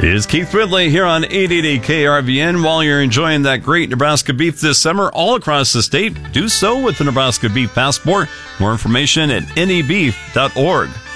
It's Keith Ridley here on 880 KRVN. While you're enjoying that great Nebraska beef this summer all across the state, do so with the Nebraska Beef Passport. More information at nebeef.org.